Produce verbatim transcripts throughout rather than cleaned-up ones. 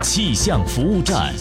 气象服务站。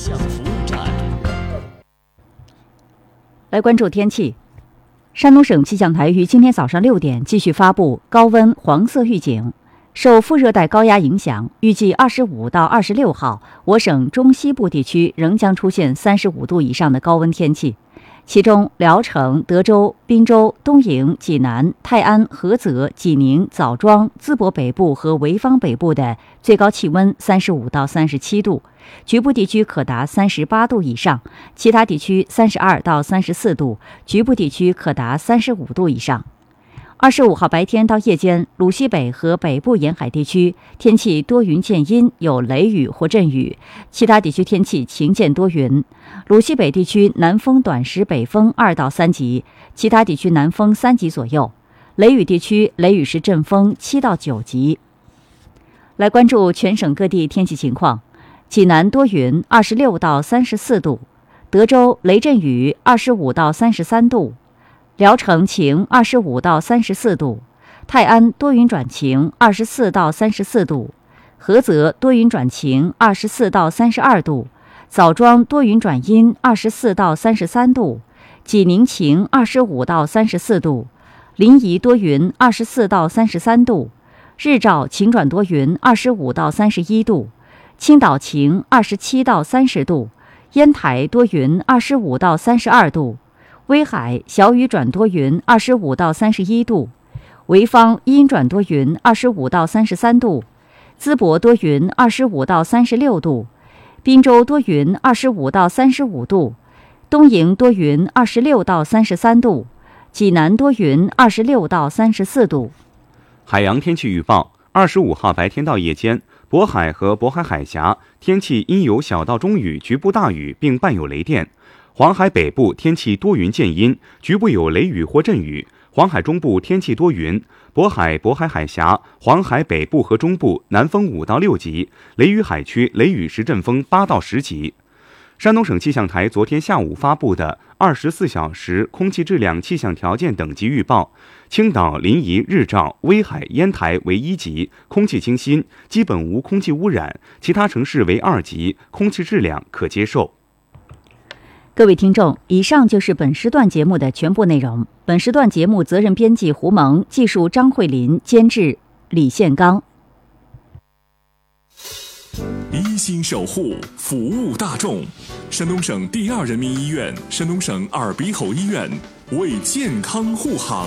来关注天气。山东省气象台于今天早上六点继续发布高温黄色预警。受副热带高压影响，预计二十五到二十六号，我省中西部地区仍将出现三十五度以上的高温天气。其中，聊城、德州、滨州、东营、济南、泰安、菏泽、济宁、枣庄、淄博北部和潍坊北部的最高气温三十五到三十七度，局部地区可达三十八度以上，其他地区三十二到三十四度，局部地区可达三十五度以上。二十五号白天到夜间，鲁西北和北部沿海地区天气多云见阴，有雷雨或阵雨，其他地区天气晴见多云。鲁西北地区南风短时北风二到三级，其他地区南风三级左右。雷雨地区雷雨时阵风七到九级。来关注全省各地天气情况。济南多云，二十六到三十四度；德州雷阵雨，二十五到三十三度；聊城晴，二十五到三十四度；泰安多云转晴，二十四到三十四度；菏泽多云转晴，二十四到三十二度；枣庄多云转阴，二十四到三十三度；济宁晴，二十五到三十四度；临沂多云，二十四到三十三度；日照晴转多云，二十五到三十一度；青岛晴，二十七到三十度；烟台多云，二十五到三十二度；威海小雨转多云，二十五到三十一度；潍坊阴转多云，二十五到三十三度；淄博多云，二十五到三十六度；滨州多云，二十五到三十五度；东营多云，二十六到三十三度；济南多云，二十六到三十四度。 海洋天气预报：二十五号白天到夜间，渤海和渤海海峡天气阴有小到中雨，局部大雨，并伴有雷电。黄海北部天气多云见阴，局部有雷雨或阵雨；黄海中部天气多云，渤海、渤海海峡、黄海北部和中部南风五到六级，雷雨海区雷雨时阵风八到十级。山东省气象台昨天下午发布的二十四小时空气质量气象条件等级预报，青岛、临沂、日照、威海、烟台为一级，空气清新，基本无空气污染；其他城市为二级，空气质量可接受。 各位听众，以上就是本时段节目的全部内容。本时段节目责任编辑胡蒙，技术张慧林，监制李宪刚。 一心守护，服务大众。山东省第二人民医院、山东省耳鼻喉医院为健康护航。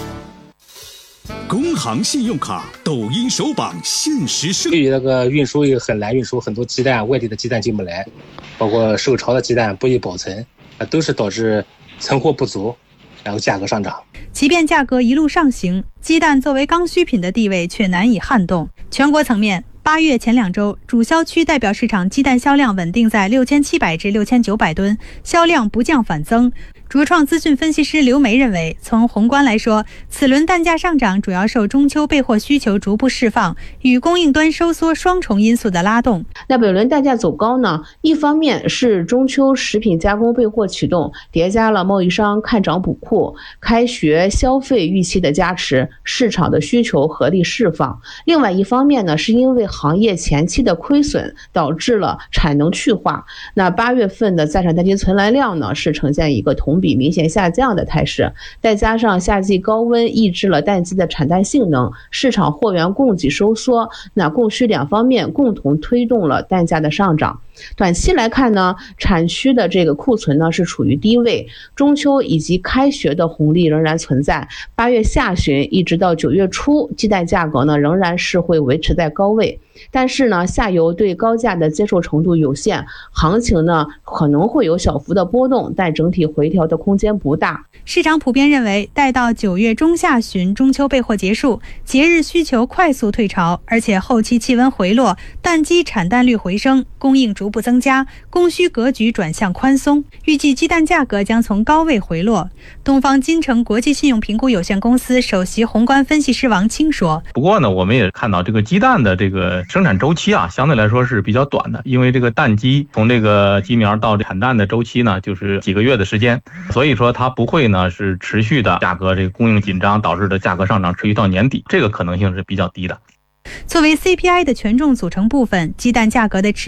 工行信用卡抖音首榜限时升。 对于那个运输也很难运输，很多鸡蛋外地的鸡蛋进不来，包括受潮的鸡蛋不易保存，啊，都是导致存货不足，然后价格上涨。 即便价格一路上行，鸡蛋作为刚需品的地位却难以撼动。全国层面，八月前两周，主销区代表市场鸡蛋销量稳定在六千七百至六千九百吨，销量不降反增。卓创资讯分析师刘梅认为，从宏观来说，此轮蛋价上涨主要受中秋备货需求逐步释放与供应端收缩双重因素的拉动。 那本轮蛋价走高呢，一方面是中秋食品加工备货启动，叠加了贸易商看涨补库、开学消费预期的加持，市场的需求合力释放。另外一方面呢，是因为行业前期的亏损导致了产能去化。那八月份的在产待机存栏量呢，是呈现一个同比明显下降的态势，再加上夏季高温抑制了蛋鸡的产蛋性能，市场货源供给收缩，那供需两方面共同推动了蛋价的上涨。短期来看呢，产区的这个库存呢是处于低位，中秋以及开学的红利仍然存在。八月下旬一直到九月初，鸡蛋价格呢仍然是会维持在高位，但是呢，下游对高价的接受程度有限，行情呢可能会有小幅的波动，但整体回调的空间不大。 市场普遍认为，待到九月中下旬中秋备货结束，节日需求快速退潮，而且后期气温回落，蛋鸡产蛋率回升，供应逐步增加，供需格局转向宽松，预计鸡蛋价格将从高位回落。东方金城国际信用评估有限公司首席宏观分析师王清说： 不过呢，我们也看到这个鸡蛋的这个生产周期啊，相对来说是比较短的，因为这个蛋鸡从这个鸡苗到产蛋的周期呢，就是几个月的时间，所以说它不会呢是持续的价格这个供应紧张导致的价格上涨持续到年底，这个可能性是比较低的。 作为 C P I 的权重组成部分，鸡蛋价格的持